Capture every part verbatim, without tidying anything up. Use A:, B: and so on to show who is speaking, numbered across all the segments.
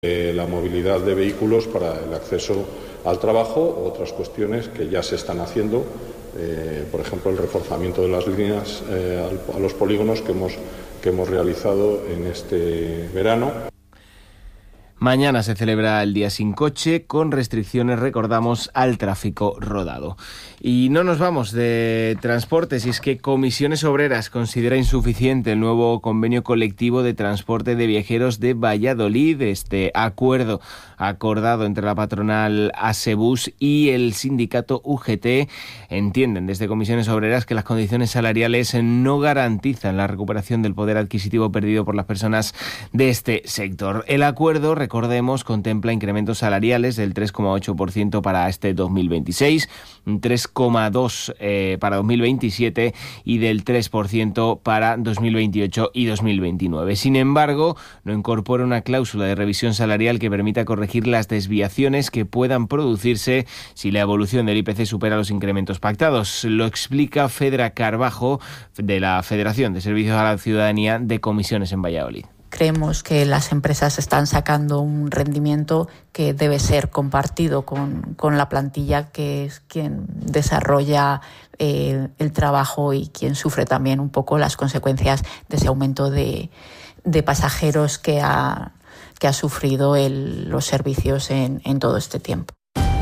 A: Eh, la movilidad de vehículos para el acceso al trabajo u otras cuestiones que ya se están haciendo, eh, por ejemplo el reforzamiento de las líneas eh, a los polígonos que hemos, que hemos realizado en este verano.
B: Mañana se celebra el Día Sin Coche, con restricciones, recordamos, al tráfico rodado. Y no nos vamos de transportes, y es que Comisiones Obreras considera insuficiente el nuevo convenio colectivo de transporte de viajeros de Valladolid. Este acuerdo acordado entre la patronal Asebus y el sindicato U G T entienden desde Comisiones Obreras que las condiciones salariales no garantizan la recuperación del poder adquisitivo perdido por las personas de este sector. El acuerdo, recordemos, contempla incrementos salariales del tres coma ocho por ciento para este dos mil veintiséis, un tres coma dos por ciento eh, para dos mil veintisiete y del tres por ciento para dos mil veintiocho y dos mil veintinueve. Sin embargo, no incorpora una cláusula de revisión salarial que permita corregir las desviaciones que puedan producirse si la evolución del I P C supera los incrementos pactados. Lo explica Fedra Carbajo, de la Federación de Servicios a la Ciudadanía de Comisiones en Valladolid.
C: Creemos que las empresas están sacando un rendimiento que debe ser compartido con, con la plantilla, que es quien desarrolla eh, el trabajo y quien sufre también un poco las consecuencias de ese aumento de, de pasajeros que ha, que ha sufrido el, los servicios en, en todo este tiempo.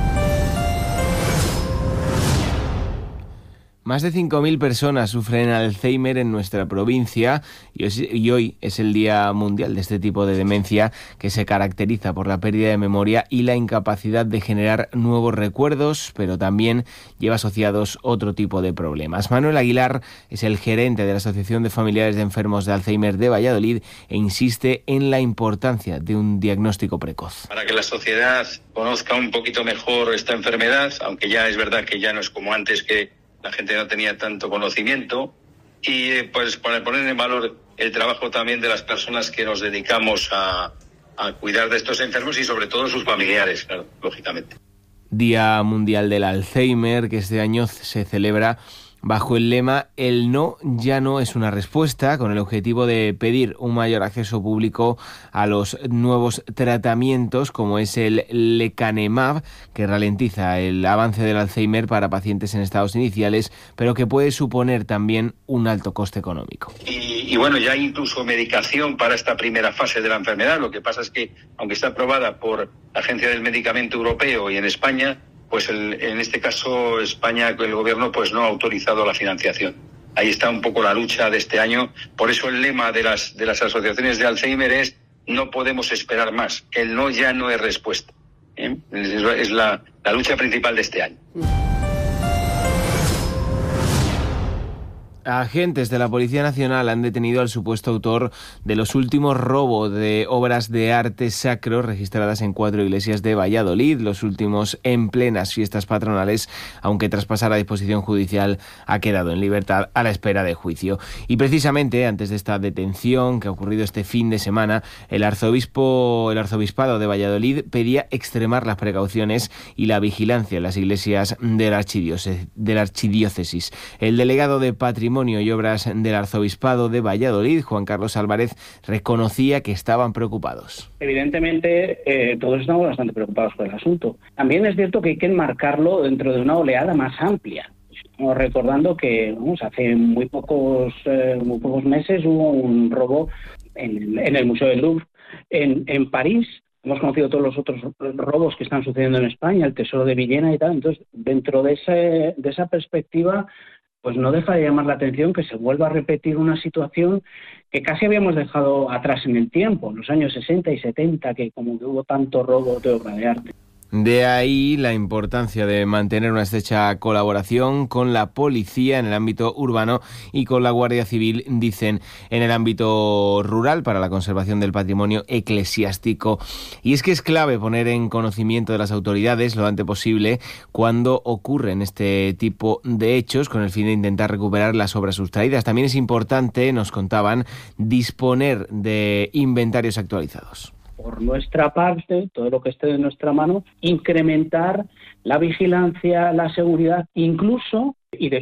B: Más de cinco mil personas sufren Alzheimer en nuestra provincia y hoy es el Día Mundial de este tipo de demencia, que se caracteriza por la pérdida de memoria y la incapacidad de generar nuevos recuerdos, pero también lleva asociados otro tipo de problemas. Manuel Aguilar es el gerente de la Asociación de Familiares de Enfermos de Alzheimer de Valladolid e insiste en la importancia de un diagnóstico precoz.
D: Para que la sociedad conozca un poquito mejor esta enfermedad, aunque ya es verdad que ya no es como antes, que la gente no tenía tanto conocimiento, y eh, pues para poner en valor el trabajo también de las personas que nos dedicamos a, a cuidar de estos enfermos y sobre todo sus familiares, claro, lógicamente.
B: Día Mundial del Alzheimer, que este año se celebra bajo el lema "El no ya no es una respuesta", con el objetivo de pedir un mayor acceso público a los nuevos tratamientos, como es el lecanemab, que ralentiza el avance del Alzheimer para pacientes en estados iniciales, pero que puede suponer también un alto coste económico.
D: Y, y bueno, ya hay incluso medicación para esta primera fase de la enfermedad. Lo que pasa es que, aunque está aprobada por la Agencia del Medicamento Europeo y en España, pues el, en este caso España, el gobierno, pues no ha autorizado la financiación. Ahí está un poco la lucha de este año. Por eso el lema de las de las asociaciones de Alzheimer es: no podemos esperar más. El no ya no es respuesta. ¿Eh? Es, es la, la lucha principal de este año.
B: Agentes de la Policía Nacional han detenido al supuesto autor de los últimos robos de obras de arte sacro registradas en cuatro iglesias de Valladolid, los últimos en plenas fiestas patronales, aunque tras pasar a disposición judicial ha quedado en libertad a la espera de juicio. Y precisamente antes de esta detención que ha ocurrido este fin de semana, el arzobispo, el arzobispado de Valladolid pedía extremar las precauciones y la vigilancia en las iglesias de la archidiócesis. De la archidiócesis. El delegado de Patrimonio y Obras del Arzobispado de Valladolid, Juan Carlos Álvarez, reconocía que estaban preocupados.
E: Evidentemente, eh, todos estamos bastante preocupados por el asunto. También es cierto que hay que enmarcarlo dentro de una oleada más amplia. Estamos recordando que vamos, hace muy pocos, eh, muy pocos meses hubo un robo en, en el Museo del Louvre, en, en París. Hemos conocido todos los otros robos que están sucediendo en España, el Tesoro de Villena y tal. Entonces, dentro de, ese, de esa perspectiva, pues no deja de llamar la atención que se vuelva a repetir una situación que casi habíamos dejado atrás en el tiempo, en los años sesenta y setenta, que como que hubo tanto robo de obra de arte.
B: De ahí la importancia de mantener una estrecha colaboración con la policía en el ámbito urbano y con la Guardia Civil, dicen, en el ámbito rural para la conservación del patrimonio eclesiástico. Y es que es clave poner en conocimiento de las autoridades lo antes posible cuando ocurren este tipo de hechos, con el fin de intentar recuperar las obras sustraídas. También es importante, nos contaban, disponer de inventarios actualizados.
E: Por nuestra parte, todo lo que esté de nuestra mano, incrementar la vigilancia, la seguridad, incluso, y de hecho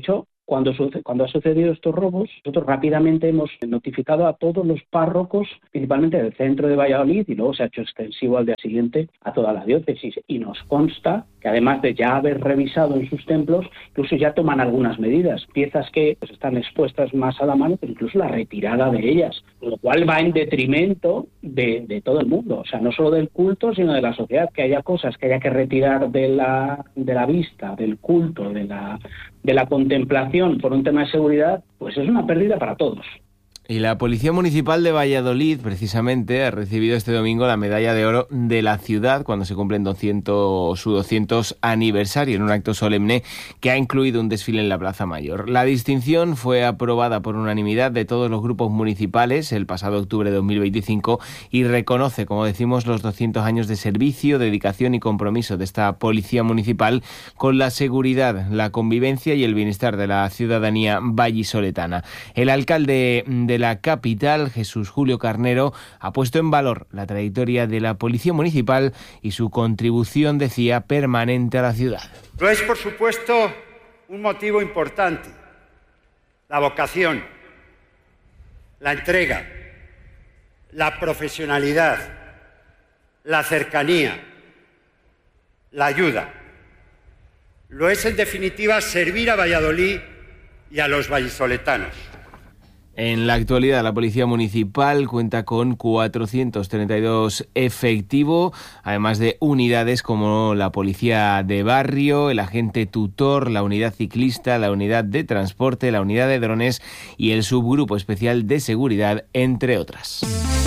E: Cuando, suce, cuando ha sucedido estos robos, nosotros rápidamente hemos notificado a todos los párrocos, principalmente del centro de Valladolid, y luego se ha hecho extensivo al día siguiente a toda la diócesis. Y nos consta que además de ya haber revisado en sus templos, incluso ya toman algunas medidas, piezas que pues, están expuestas más a la mano, pero incluso la retirada de ellas, lo cual va en detrimento de, de todo el mundo, o sea, no solo del culto, sino de la sociedad, que haya cosas que haya que retirar de la, de la vista, del culto, de la, de la contemplación por un tema de seguridad, pues es una pérdida para todos.
B: Y la Policía Municipal de Valladolid, precisamente, ha recibido este domingo la Medalla de Oro de la ciudad cuando se cumplen doscientos, su doscientos aniversario en un acto solemne que ha incluido un desfile en la Plaza Mayor. La distinción fue aprobada por unanimidad de todos los grupos municipales el pasado octubre de dos mil veinticinco y reconoce, como decimos, los doscientos años de servicio, dedicación y compromiso de esta Policía Municipal con la seguridad, la convivencia y el bienestar de la ciudadanía vallisoletana. El alcalde de la capital, Jesús Julio Carnero, ha puesto en valor la trayectoria de la Policía Municipal y su contribución, decía, permanente a la ciudad.
F: Lo es, por supuesto, un motivo importante: la vocación, la entrega, la profesionalidad, la cercanía, la ayuda. Lo es, en definitiva, servir a Valladolid y a los vallisoletanos.
B: En la actualidad, la Policía Municipal cuenta con cuatrocientos treinta y dos efectivos, además de unidades como la Policía de Barrio, el Agente Tutor, la Unidad Ciclista, la Unidad de Transporte, la Unidad de Drones y el Subgrupo Especial de Seguridad, entre otras.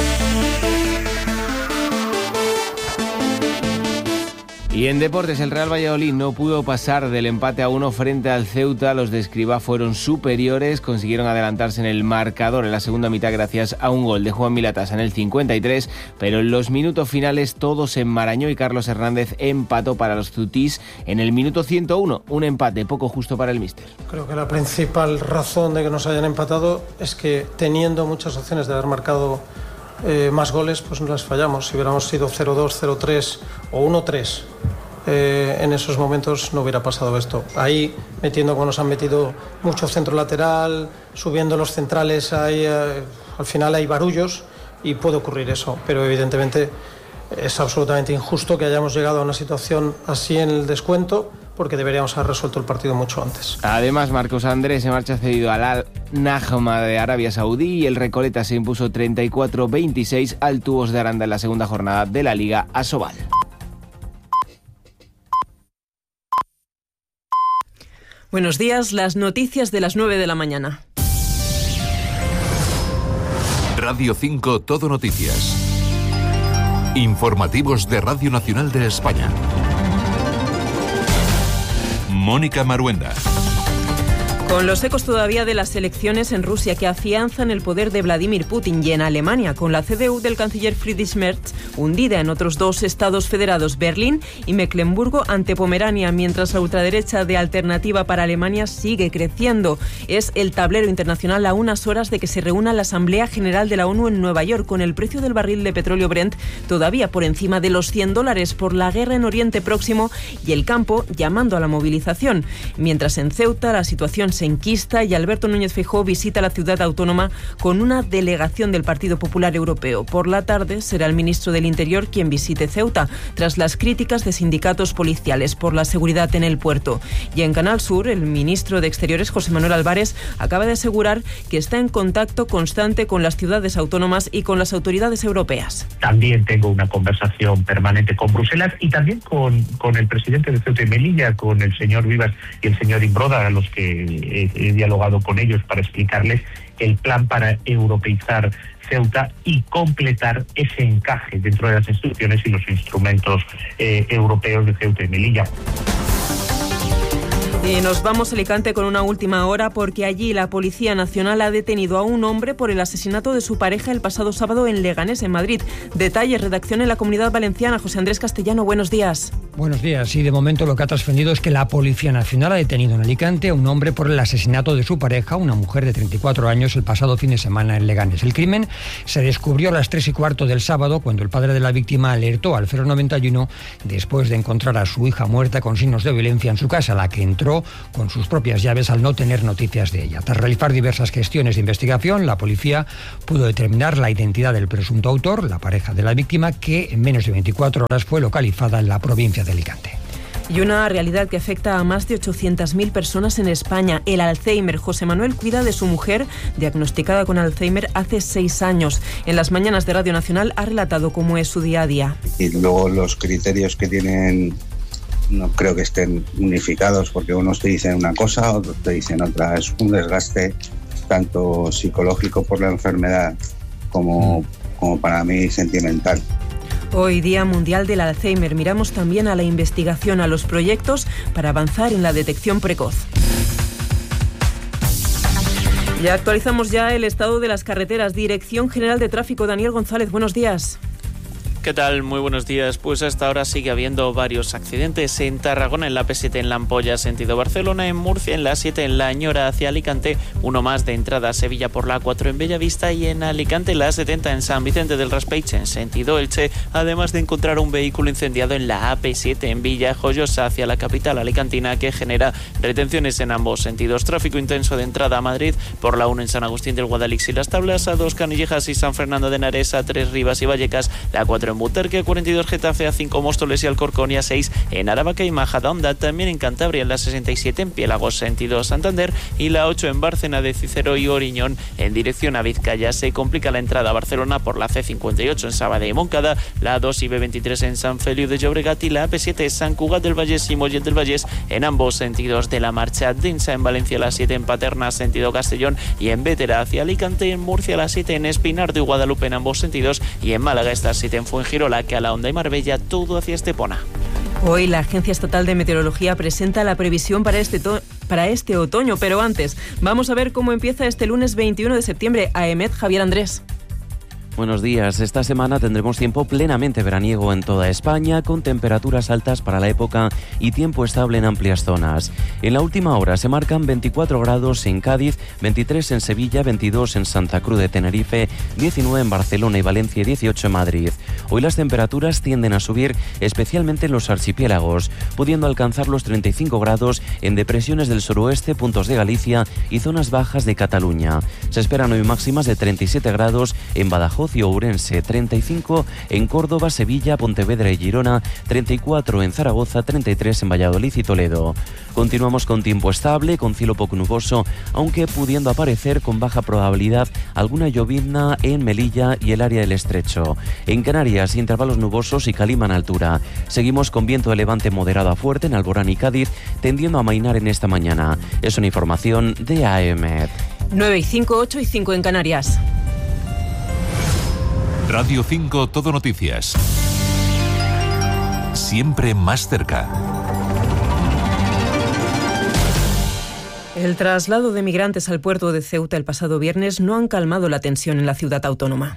B: Y en deportes, el Real Valladolid no pudo pasar del empate a uno frente al Ceuta. Los de Escribá fueron superiores, consiguieron adelantarse en el marcador en la segunda mitad gracias a un gol de Juan Milatasa en el cincuenta y tres, pero en los minutos finales todo se enmarañó y Carlos Hernández empató para los Zutís en el minuto ciento uno, un empate poco justo para el míster.
G: Creo que la principal razón de que nos hayan empatado es que, teniendo muchas opciones de haber marcado eh, más goles, pues no las fallamos. Si hubiéramos sido cero dos, cero tres o uno tres, Eh, en esos momentos no hubiera pasado esto. Ahí, metiendo como nos han metido mucho centro lateral, subiendo los centrales, hay, eh, al final hay barullos y puede ocurrir eso, pero evidentemente es absolutamente injusto que hayamos llegado a una situación así en el descuento, porque deberíamos haber resuelto el partido mucho antes.
B: Además, Marcos Andrés se marcha cedido al Al-Najma de Arabia Saudí y el Recoleta se impuso treinta y cuatro veintiséis al Tubos de Aranda en la segunda jornada de la Liga Asobal.
H: Buenos días, las noticias de las nueve de la mañana.
I: Radio cinco Todo Noticias. Informativos de Radio Nacional de España. Mónica Maruenda.
H: Con los ecos todavía de las elecciones en Rusia que afianzan el poder de Vladimir Putin y en Alemania con la C D U del canciller Friedrich Merz hundida en otros dos estados federados, Berlín y Mecklemburgo ante Pomerania, mientras la ultraderecha de Alternativa para Alemania sigue creciendo. Es el tablero internacional a unas horas de que se reúna la Asamblea General de la ONU en Nueva York, con el precio del barril de petróleo Brent todavía por encima de los cien dólares por la guerra en Oriente Próximo y el campo llamando a la movilización. Mientras en Ceuta la situación se enquista y Alberto Núñez Feijóo visita la ciudad autónoma con una delegación del Partido Popular Europeo. Por la tarde será el ministro del Interior quien visite Ceuta, tras las críticas de sindicatos policiales por la seguridad en el puerto. Y en Canal Sur, el ministro de Exteriores, José Manuel Álvarez, acaba de asegurar que está en contacto constante con las ciudades autónomas y con las autoridades europeas.
J: También tengo una conversación permanente con Bruselas y también con, con el presidente de Ceuta y Melilla, con el señor Vivas y el señor Imbroda, a los que he, he dialogado con ellos para explicarles el plan para europeizar Ceuta y completar ese encaje dentro de las instituciones y los instrumentos eh, europeos de Ceuta y Melilla.
H: Y nos vamos a Alicante con una última hora, porque allí la Policía Nacional ha detenido a un hombre por el asesinato de su pareja el pasado sábado en Leganés, en Madrid. Detalles, redacción en la Comunidad Valenciana. José Andrés Castellano, buenos días.
K: Buenos días. Y de momento lo que ha trascendido es que la Policía Nacional ha detenido en Alicante a un hombre por el asesinato de su pareja, una mujer de treinta y cuatro años, el pasado fin de semana en Leganés. El crimen se descubrió a las tres y cuarto del sábado, cuando el padre de la víctima alertó al cero noventa y uno después de encontrar a su hija muerta con signos de violencia en su casa, la que entró con sus propias llaves al no tener noticias de ella. Tras realizar diversas gestiones de investigación, la policía pudo determinar la identidad del presunto autor, la pareja de la víctima, que en menos de veinticuatro horas fue localizada en la provincia de Alicante.
H: Y una realidad que afecta a más de ochocientas mil personas en España, el Alzheimer. José Manuel cuida de su mujer, diagnosticada con Alzheimer hace seis años. En las mañanas de Radio Nacional ha relatado cómo es su día a día.
L: Y luego los criterios que tienen no creo que estén unificados, porque unos te dicen una cosa, otros te dicen otra. Es un desgaste tanto psicológico por la enfermedad como, como para mí sentimental.
H: Hoy, Día Mundial del Alzheimer, miramos también a la investigación, a los proyectos para avanzar en la detección precoz. Y actualizamos ya el estado de las carreteras. Dirección General de Tráfico, Daniel González, buenos días.
M: ¿Qué tal? Muy buenos días. Pues hasta ahora sigue habiendo varios accidentes en Tarragona, en la P siete en La Ampolla, sentido Barcelona, en Murcia, en la siete en La Ñora hacia Alicante, uno más de entrada a Sevilla por la A cuatro en Bellavista y en Alicante la A setenta en San Vicente del Raspeig en sentido Elche, además de encontrar un vehículo incendiado en la A P siete en Villajoyosa hacia la capital alicantina que genera retenciones en ambos sentidos. Tráfico intenso de entrada a Madrid por la uno en San Agustín del Guadalix y Las Tablas, a dos Canillejas y San Fernando de Henares, a tres Rivas y Vallecas, la A cuatro en Butarque, a cuarenta y dos Getafe, a cinco Móstoles y Alcorcón y a seis en Aravaca y Majadahonda, también en Cantabria en la sesenta y siete en Piélagos sentido Santander y la ocho en Bárcena de Cícero y Oriñón en dirección a Vizcaya. Se complica la entrada a Barcelona por la C cincuenta y ocho en Sabadell y Montcada, la A dos y B veintitrés en San Feliu de Llobregat y la A P siete en San Cugat del Vallès y Mollet del Vallès en ambos sentidos de la marcha. Densa en Valencia, la siete en Paterna sentido Castellón y en Bétera hacia Alicante, en Murcia la siete en Espinar de Guadalupe en ambos sentidos y en Málaga esta siete en Fuengirola, que a la Honda y Marbella, todo hacia Estepona.
H: Hoy la Agencia Estatal de Meteorología presenta la previsión para este, to- para este otoño, pero antes vamos a ver cómo empieza este lunes veintiuno de septiembre. A EMET, Javier Andrés.
N: Buenos días. Esta semana tendremos tiempo plenamente veraniego en toda España, con temperaturas altas para la época y tiempo estable en amplias zonas. En la última hora se marcan veinticuatro grados en Cádiz, veintitrés en Sevilla, veintidós en Santa Cruz de Tenerife, diecinueve en Barcelona y Valencia y dieciocho en Madrid. Hoy las temperaturas tienden a subir, especialmente en los archipiélagos, pudiendo alcanzar los treinta y cinco grados en depresiones del suroeste, puntos de Galicia y zonas bajas de Cataluña. Se esperan hoy máximas de treinta y siete grados en Badajoz y Ourense, treinta y cinco en Córdoba, Sevilla, Pontevedra y Girona, treinta y cuatro en Zaragoza, treinta y tres en Valladolid y Toledo. Continuamos con tiempo estable, con cielo poco nuboso, aunque pudiendo aparecer con baja probabilidad alguna llovizna en Melilla y el área del Estrecho. En Canarias, intervalos nubosos y calima en altura. Seguimos con viento de levante moderado a fuerte en Alborán y Cádiz, tendiendo a amainar en esta mañana. Es una información de A E M E T.
H: nueve y cinco, ocho y cinco en Canarias.
I: Radio cinco Todo Noticias. Siempre más cerca.
H: El traslado de migrantes al puerto de Ceuta el pasado viernes no han calmado la tensión en la ciudad autónoma.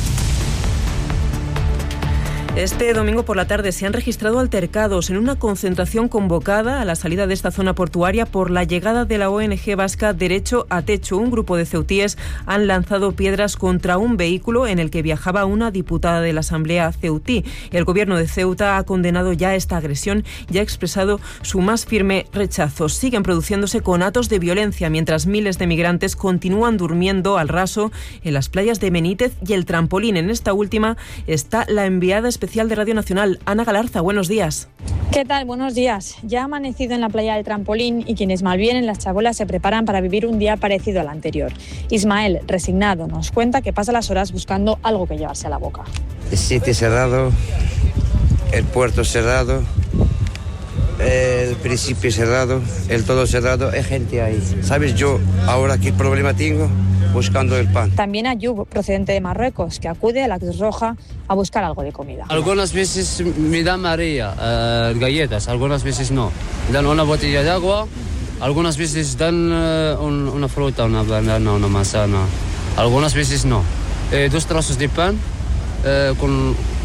H: Este domingo por la tarde se han registrado altercados en una concentración convocada a la salida de esta zona portuaria por la llegada de la O N G vasca Derecho a Techo. Un grupo de ceutíes han lanzado piedras contra un vehículo en el que viajaba una diputada de la Asamblea ceutí. El gobierno de Ceuta ha condenado ya esta agresión y ha expresado su más firme rechazo. Siguen produciéndose conatos de violencia mientras miles de migrantes continúan durmiendo al raso en las playas de Benítez y El Trampolín. En esta última está la enviada especial de Radio Nacional, Ana Galarza. Buenos días.
O: ¿Qué tal? Buenos días. Ya ha amanecido en la playa del Trampolín y quienes malvienen las chabolas se preparan para vivir un día parecido al anterior. Ismael, resignado, nos cuenta que pasa las horas buscando algo que llevarse a la boca.
P: El sitio cerrado, el puerto cerrado, el principio cerrado, el todo cerrado, hay gente ahí. ¿Sabes yo ahora qué problema tengo? Buscando el pan.
O: También Ayub, procedente de Marruecos, que acude a la Cruz Roja a buscar algo de comida.
Q: Algunas veces me dan María, uh, galletas, algunas veces no. Dan una botella de agua, algunas veces dan uh, un, una fruta, una banana, una manzana, algunas veces no. Eh, dos trozos de pan uh, con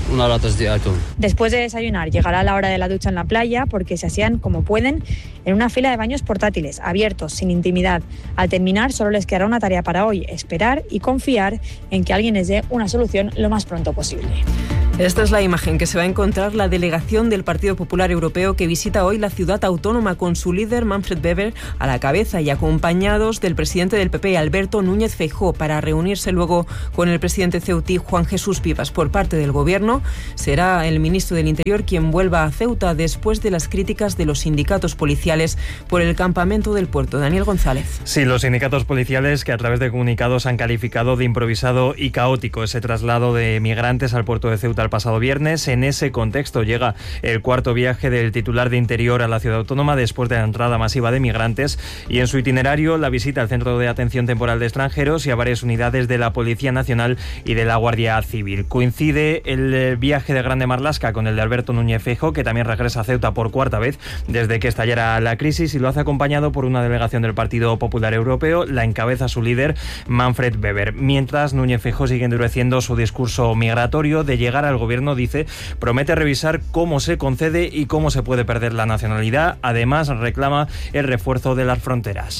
Q: unas latas de atún.
O: Después de desayunar, llegará la hora de la ducha en la playa porque se hacían como pueden en una fila de baños portátiles, abiertos, sin intimidad. Al terminar, solo les quedará una tarea para hoy, esperar y confiar en que alguien les dé una solución lo más pronto posible.
H: Esta es la imagen que se va a encontrar la delegación del Partido Popular Europeo que visita hoy la ciudad autónoma con su líder Manfred Weber a la cabeza y acompañados del presidente del P P, Alberto Núñez Feijóo, para reunirse luego con el presidente ceutí Juan Jesús Vivas. Por parte del Gobierno, será el ministro del Interior quien vuelva a Ceuta después de las críticas de los sindicatos policiales por el campamento del puerto. Daniel González.
R: Sí, los sindicatos policiales que a través de comunicados han calificado de improvisado y caótico ese traslado de migrantes al puerto de Ceuta el pasado viernes. En ese contexto llega el cuarto viaje del titular de Interior a la ciudad autónoma después de la entrada masiva de migrantes y en su itinerario la visita al Centro de Atención Temporal de Extranjeros y a varias unidades de la Policía Nacional y de la Guardia Civil. Coincide el viaje de Grande Marlaska con el de Alberto Núñez Feijóo, que también regresa a Ceuta por cuarta vez desde que estallara la crisis, y lo hace acompañado por una delegación del Partido Popular Europeo. La encabeza su líder Manfred Weber. Mientras, Núñez Feijóo sigue endureciendo su discurso migratorio. De llegar al gobierno, dice, promete revisar cómo se concede y cómo se puede perder la nacionalidad. Además, reclama el refuerzo de las fronteras.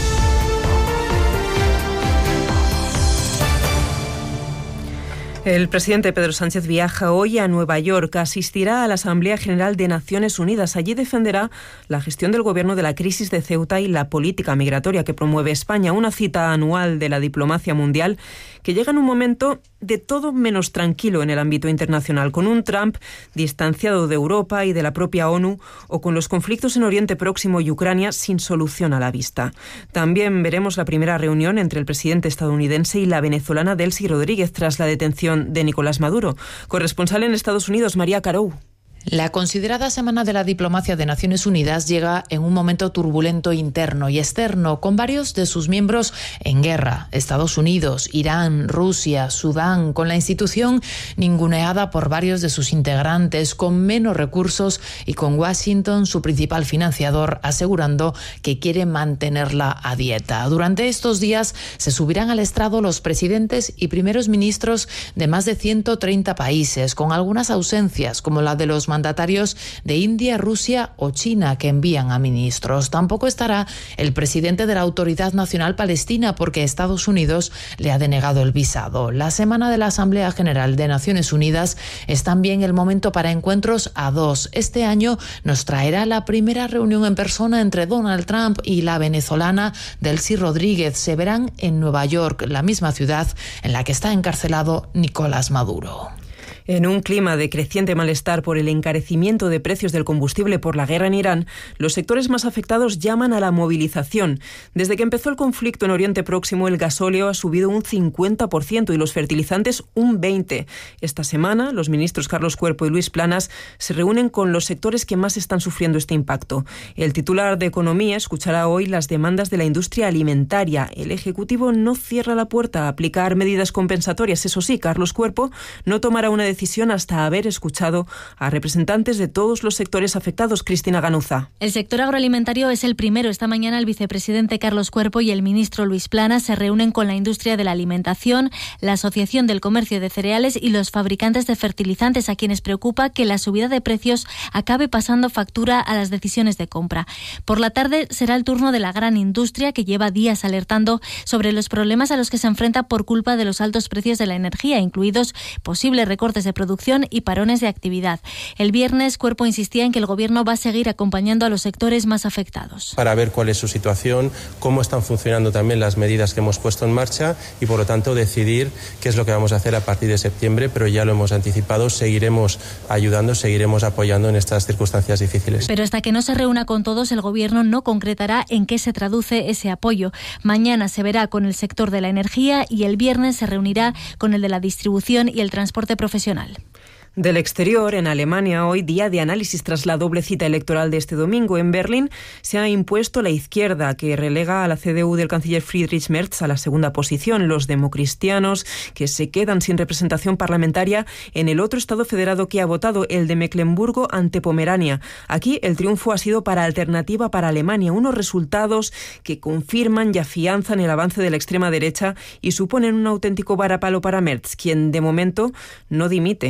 H: El presidente Pedro Sánchez viaja hoy a Nueva York, asistirá a la Asamblea General de Naciones Unidas. Allí defenderá la gestión del gobierno de la crisis de Ceuta y la política migratoria que promueve España, una cita anual de la diplomacia mundial que llega en un momento de todo menos tranquilo en el ámbito internacional, con un Trump distanciado de Europa y de la propia ONU, o con los conflictos en Oriente Próximo y Ucrania sin solución a la vista. También veremos la primera reunión entre el presidente estadounidense y la venezolana Delcy Rodríguez tras la detención de Nicolás Maduro. Corresponsal en Estados Unidos, María Carou.
S: La considerada Semana de la Diplomacia de Naciones Unidas llega en un momento turbulento interno y externo, con varios de sus miembros en guerra. Estados Unidos, Irán, Rusia, Sudán, con la institución ninguneada por varios de sus integrantes, con menos recursos y con Washington, su principal financiador, asegurando que quiere mantenerla a dieta. Durante estos días se subirán al estrado los presidentes y primeros ministros de más de ciento treinta países, con algunas ausencias, como la de los mandatarios de India, Rusia o China, que envían a ministros. Tampoco estará el presidente de la Autoridad Nacional Palestina, porque Estados Unidos le ha denegado el visado. La semana de la Asamblea General de Naciones Unidas es también el momento para encuentros a dos. Este año nos traerá la primera reunión en persona entre Donald Trump y la venezolana Delcy Rodríguez. Se verán en Nueva York, la misma ciudad en la que está encarcelado Nicolás Maduro.
H: En un clima de creciente malestar por el encarecimiento de precios del combustible por la guerra en Irán, los sectores más afectados llaman a la movilización. Desde que empezó el conflicto en Oriente Próximo, el gasóleo ha subido un cincuenta por ciento y los fertilizantes un veinte por ciento. Esta semana, los ministros Carlos Cuerpo y Luis Planas se reúnen con los sectores que más están sufriendo este impacto. El titular de Economía escuchará hoy las demandas de la industria alimentaria. El Ejecutivo no cierra la puerta a aplicar medidas compensatorias. Eso sí, Carlos Cuerpo no tomará una decisión decisión hasta haber escuchado a representantes de todos los sectores afectados. Cristina Ganuza.
T: El sector agroalimentario es el primero. Esta mañana el vicepresidente Carlos Cuerpo y el ministro Luis Planas se reúnen con la industria de la alimentación, la Asociación del Comercio de Cereales y los fabricantes de fertilizantes, a quienes preocupa que la subida de precios acabe pasando factura a las decisiones de compra. Por la tarde será el turno de la gran industria, que lleva días alertando sobre los problemas a los que se enfrenta por culpa de los altos precios de la energía, incluidos posibles recortes de producción y parones de actividad. El viernes, Cuerpo insistía en que el Gobierno va a seguir acompañando a los sectores más afectados.
U: Para ver cuál es su situación, cómo están funcionando también las medidas que hemos puesto en marcha y, por lo tanto, decidir qué es lo que vamos a hacer a partir de septiembre, pero ya lo hemos anticipado, seguiremos ayudando, seguiremos apoyando en estas circunstancias difíciles.
T: Pero hasta que no se reúna con todos, el Gobierno no concretará en qué se traduce ese apoyo. Mañana se verá con el sector de la energía y el viernes se reunirá con el de la distribución y el transporte profesional.
H: Del exterior, en Alemania, hoy día de análisis tras la doble cita electoral de este domingo. En Berlín se ha impuesto la izquierda, que relega a la C D U del canciller Friedrich Merz a la segunda posición. Los democristianos, que se quedan sin representación parlamentaria en el otro estado federado que ha votado, el de Mecklemburgo ante Pomerania. Aquí el triunfo ha sido para Alternativa para Alemania, unos resultados que confirman y afianzan el avance de la extrema derecha y suponen un auténtico varapalo para Merz, quien de momento no dimite. Corresponsal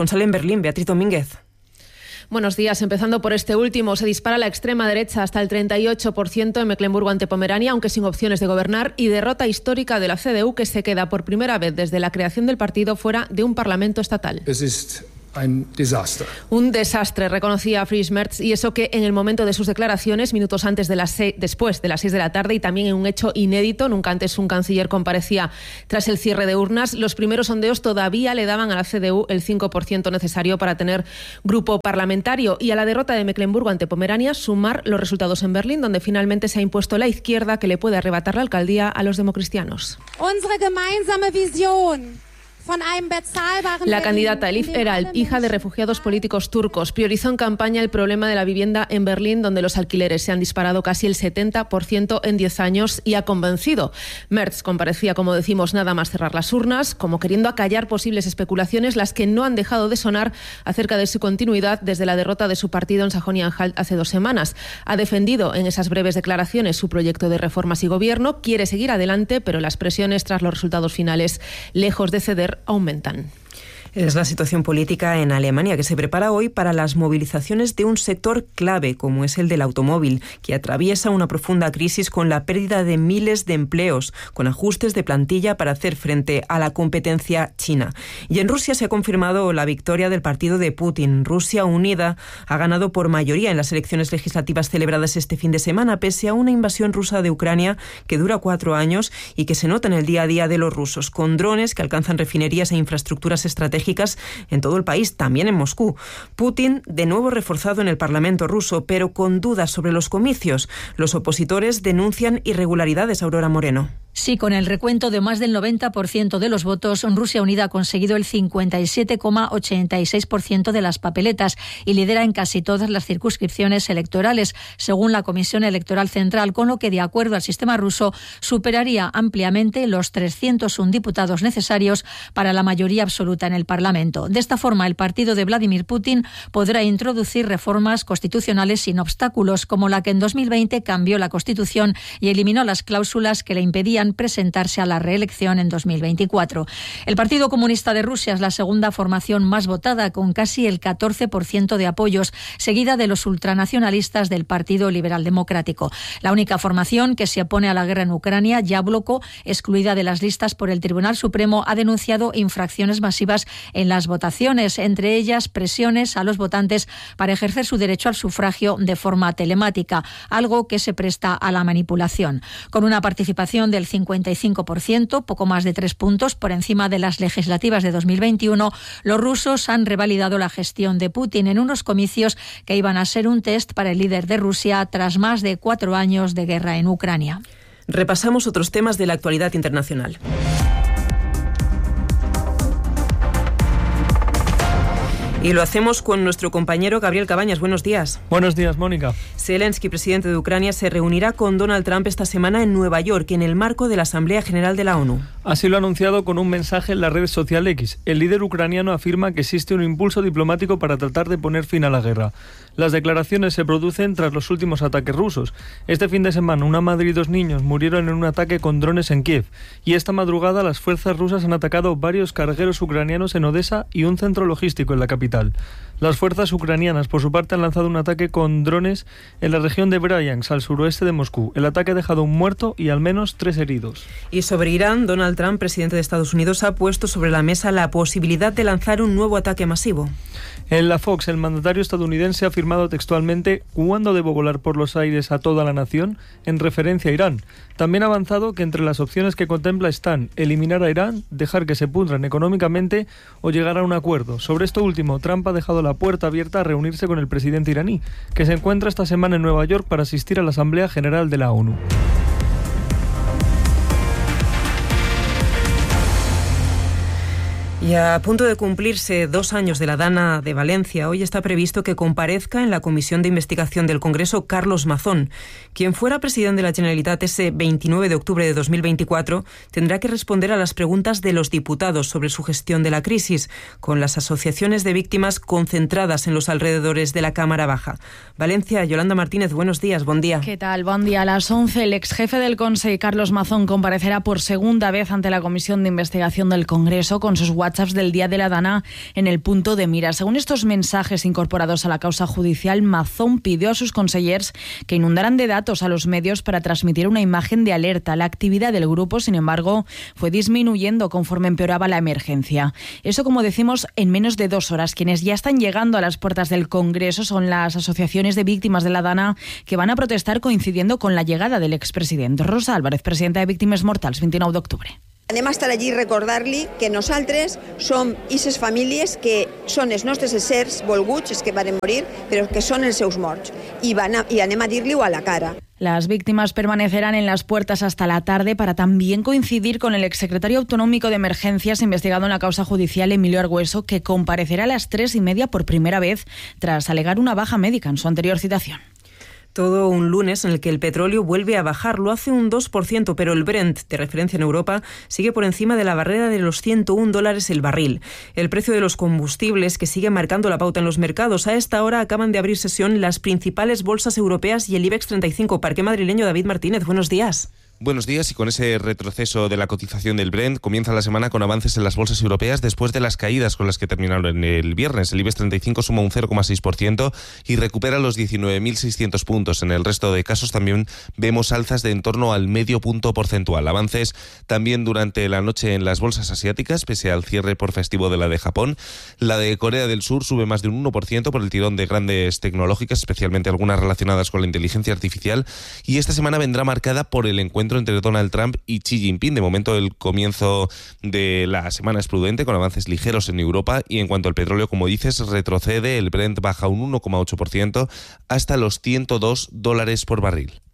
H: corresponsal en Berlín, Beatriz Domínguez.
A: Buenos días. Empezando por este último, se dispara la extrema derecha hasta el treinta y ocho por ciento en Mecklemburgo ante Pomerania, aunque sin opciones de gobernar, y derrota histórica de la C D U, que se queda por primera vez desde la creación del partido fuera de un parlamento estatal.
V: Es ist ein Desaster.
A: Un desastre, reconocía Friedrich Merz, y eso que en el momento de sus declaraciones, minutos antes de las seis, después de las seis de la tarde, y también en un hecho inédito, nunca antes un canciller comparecía tras el cierre de urnas, los primeros sondeos todavía le daban a la C D U el cinco por ciento necesario para tener grupo parlamentario, y a la derrota de Mecklemburgo ante Pomerania sumar los resultados en Berlín, donde finalmente se ha impuesto la izquierda, que le puede arrebatar la alcaldía a los democristianos.
W: Unsere gemeinsame Vision.
A: La candidata Elif Eral, hija de refugiados políticos turcos, priorizó en campaña el problema de la vivienda en Berlín, donde los alquileres se han disparado casi el setenta por ciento en diez años, y ha convencido. Merz comparecía, como decimos, nada más cerrar las urnas, como queriendo acallar posibles especulaciones, las que no han dejado de sonar acerca de su continuidad desde la derrota de su partido en Sajonia-Anhalt hace dos semanas. Ha defendido en esas breves declaraciones su proyecto de reformas y gobierno, quiere seguir adelante, pero las presiones tras los resultados finales, lejos de ceder, aumentan.
H: Es la situación política en Alemania, que se prepara hoy para las movilizaciones de un sector clave, como es el del automóvil, que atraviesa una profunda crisis con la pérdida de miles de empleos, con ajustes de plantilla para hacer frente a la competencia china. Y en Rusia se ha confirmado la victoria del partido de Putin. Rusia Unida ha ganado por mayoría en las elecciones legislativas celebradas este fin de semana, pese a una invasión rusa de Ucrania que dura cuatro años y que se nota en el día a día de los rusos, con drones que alcanzan refinerías e infraestructuras estratégicas en todo el país, también en Moscú. Putin, de nuevo reforzado en el Parlamento ruso, pero con dudas sobre los comicios. Los opositores denuncian irregularidades. Aurora Moreno.
X: Sí, con el recuento de más del noventa por ciento de los votos, Rusia Unida ha conseguido el cincuenta y siete coma ochenta y seis por ciento de las papeletas y lidera en casi todas las circunscripciones electorales, según la Comisión Electoral Central, con lo que, de acuerdo al sistema ruso, superaría ampliamente los trescientos uno diputados necesarios para la mayoría absoluta en el Parlamento. De esta forma, el partido de Vladimir Putin podrá introducir reformas constitucionales sin obstáculos, como la que en dos mil veinte cambió la Constitución y eliminó las cláusulas que le impedían presentarse a la reelección en dos mil veinticuatro. El Partido Comunista de Rusia es la segunda formación más votada, con casi el catorce por ciento de apoyos, seguida de los ultranacionalistas del Partido Liberal Democrático. La única formación que se opone a la guerra en Ucrania, Yabloko, excluida de las listas por el Tribunal Supremo, ha denunciado infracciones masivas en las votaciones, entre ellas presiones a los votantes para ejercer su derecho al sufragio de forma telemática, algo que se presta a la manipulación. Con una participación del cincuenta y cinco por ciento, poco más de tres puntos por encima de las legislativas de dos mil veintiuno, los rusos han revalidado la gestión de Putin en unos comicios que iban a ser un test para el líder de Rusia tras más de cuatro años de guerra en Ucrania.
H: Repasamos otros temas de la actualidad internacional. Y lo hacemos con nuestro compañero Gabriel Cabañas. Buenos días.
R: Buenos días, Mónica.
H: Zelensky, presidente de Ucrania, se reunirá con Donald Trump esta semana en Nueva York, en el marco de la Asamblea General de la ONU.
R: Así lo ha anunciado con un mensaje en la red social X. El líder ucraniano afirma que existe un impulso diplomático para tratar de poner fin a la guerra. Las declaraciones se producen tras los últimos ataques rusos. Este fin de semana, una madre y dos niños murieron en un ataque con drones en Kiev. Y esta madrugada, las fuerzas rusas han atacado varios cargueros ucranianos en Odessa y un centro logístico en la capital. Las fuerzas ucranianas, por su parte, han lanzado un ataque con drones en la región de Bryansk, al suroeste de Moscú. El ataque ha dejado un muerto y al menos tres heridos.
H: Y sobre Irán, Donald Trump, presidente de Estados Unidos, ha puesto sobre la mesa la posibilidad de lanzar un nuevo ataque masivo.
R: En la Fox, el mandatario estadounidense ha afirmado textualmente «¿Cuándo debo volar por los aires a toda la nación?», en referencia a Irán. También ha avanzado que entre las opciones que contempla están eliminar a Irán, dejar que se pudran económicamente o llegar a un acuerdo. Sobre esto último, Trump ha dejado la puerta abierta a reunirse con el presidente iraní, que se encuentra esta semana en Nueva York para asistir a la Asamblea General de la ONU.
H: Y a punto de cumplirse dos años de la Dana de Valencia, hoy está previsto que comparezca en la Comisión de Investigación del Congreso Carlos Mazón. Quien fuera presidente de la Generalitat ese veintinueve de octubre de dos mil veinticuatro tendrá que responder a las preguntas de los diputados sobre su gestión de la crisis, con las asociaciones de víctimas concentradas en los alrededores de la Cámara Baja. Valencia, Yolanda Martínez, buenos días, buen día.
Y: ¿Qué tal? Buen día. A las once, el ex jefe del Consejo, Carlos Mazón, comparecerá por segunda vez ante la Comisión de Investigación del Congreso con sus WhatsApp WhatsApps del día de la Dana en el punto de mira. Según estos mensajes incorporados a la causa judicial, Mazón pidió a sus consellers que inundaran de datos a los medios para transmitir una imagen de alerta. La actividad del grupo, sin embargo, fue disminuyendo conforme empeoraba la emergencia. Eso, como decimos, en menos de dos horas. Quienes ya están llegando a las puertas del Congreso son las asociaciones de víctimas de la Dana, que van a protestar coincidiendo con la llegada del expresidente. Rosa Álvarez, presidenta de Víctimes Mortals, vint-i-nou d'octubre.
C: Anem a estar allí i recordar-li que nosaltres som ixes famílies que són els nostres éssers volguts, els que van morir, però que són els seus morts. I, van a, i anem a dir-li-ho a la cara.
Y: Las víctimas permanecerán en las puertas hasta la tarde para también coincidir con el exsecretario autonómico de Emergencias investigado en la causa judicial, Emilio Argüeso, que comparecerá a las tres y media por primera vez tras alegar una baja médica en su anterior citación.
H: Todo un lunes en el que el petróleo vuelve a bajar, lo hace un dos por ciento, pero el Brent, de referencia en Europa, sigue por encima de la barrera de los ciento un dólares el barril. El precio de los combustibles, que sigue marcando la pauta en los mercados. A esta hora acaban de abrir sesión las principales bolsas europeas y el IBEX treinta y cinco. Parque madrileño, David Martínez, buenos días.
D: Buenos días, y con ese retroceso de la cotización del Brent comienza la semana con avances en las bolsas europeas después de las caídas con las que terminaron el viernes. El IBEX treinta y cinco suma un cero coma seis por ciento y recupera los diecinueve mil seiscientos puntos. En el resto de casos también vemos alzas de en torno al medio punto porcentual. Avances también durante la noche en las bolsas asiáticas, pese al cierre por festivo de la de Japón. La de Corea del Sur sube más de un uno por ciento por el tirón de grandes tecnológicas, especialmente algunas relacionadas con la inteligencia artificial. Y esta semana vendrá marcada por el encuentro entre Donald Trump y Xi Jinping. De momento el comienzo de la semana es prudente, con avances ligeros en Europa, y en cuanto al petróleo, como dices, retrocede. El Brent baja un uno coma ocho por ciento hasta los ciento dos dólares por barril.